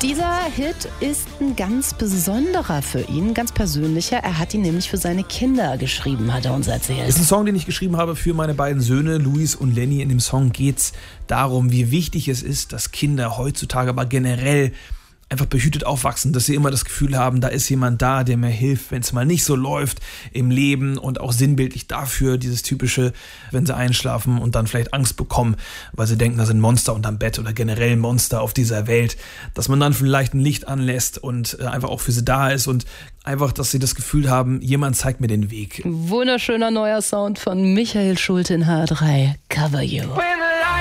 Dieser Hit ist ein ganz besonderer für ihn, ein ganz persönlicher. Er hat ihn nämlich für seine Kinder geschrieben, hat er uns erzählt. Ist ein Song, den ich geschrieben habe für meine beiden Söhne, Luis und Lenny. In dem Song geht's darum, wie wichtig es ist, dass Kinder heutzutage, aber generell einfach behütet aufwachsen, dass sie immer das Gefühl haben, da ist jemand da, der mir hilft, wenn es mal nicht so läuft im Leben, und auch sinnbildlich dafür dieses typische, wenn sie einschlafen und dann vielleicht Angst bekommen, weil sie denken, da sind Monster unterm Bett oder generell Monster auf dieser Welt, dass man dann vielleicht ein Licht anlässt und einfach auch für sie da ist und einfach, dass sie das Gefühl haben, jemand zeigt mir den Weg. Wunderschöner neuer Sound von Michael Schulte in H3, Cover You.